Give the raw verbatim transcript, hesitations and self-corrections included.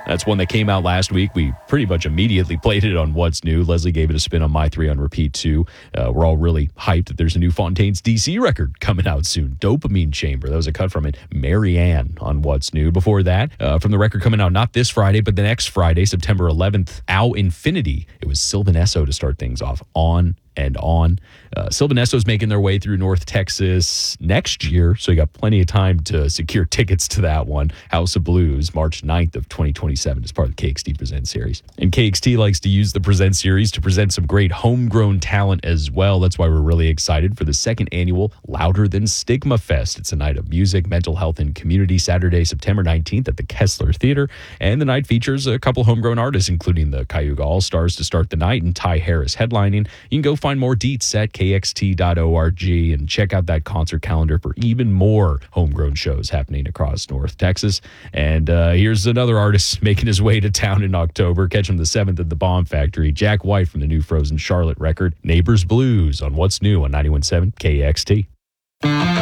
That's one that came out last week. We pretty much immediately played it on What's New. Leslie gave it a spin on My three on repeat, too. Uh, we're all really hyped that there's a new Fontaines D C record coming out soon. Dopamine Chamber. That was a cut from it. Marianne on What's New. Before that, uh, from the record coming out not this Friday, but the next Friday, September eleventh, Ow Infinity. It was Sylvan Esso to start things off. On and on. Uh, Sylvan Esso's making their way through North Texas next year, so you got plenty of time to secure tickets to that one. House of Blues, March ninth of twenty twenty-seven, as part of the K X T Present series. And K X T likes to use the Present series to present some great homegrown talent as well. That's why we're really excited for the second annual Louder Than Stigma Fest. It's a night of music, mental health, and community, Saturday, September nineteenth at the Kessler Theater. And the night features a couple homegrown artists, including the Cayuga All-Stars to start the night and Ty Harris headlining. You can go find more deets at k x t dot org and check out that concert calendar for even more homegrown shows happening across North Texas. And uh, here's another artist making his way to town in October. Catch him the seventh at the Bomb Factory. Jack White from the new Frozen Charlotte record, Neighbors Blues, on What's New on ninety-one point seven K X T.